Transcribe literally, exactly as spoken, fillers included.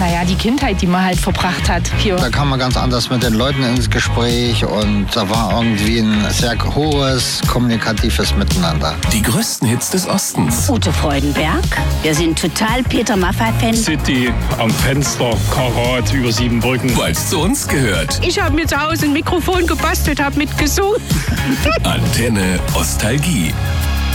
naja, die Kindheit, die man halt verbracht hat hier. Da kam man ganz anders mit den Leuten ins Gespräch und da war irgendwie ein sehr hohes kommunikatives Miteinander. Die größten Hits des Ostens. Ute Freudenberg. Wir sind total Peter Maffay-Fans. City am Fenster, Karat über Siebenbrücken. Weil es zu uns gehört. Ich habe mir zu Hause ein Mikrofon gebastelt, habe mitgesungen. Antenne Ostalgie.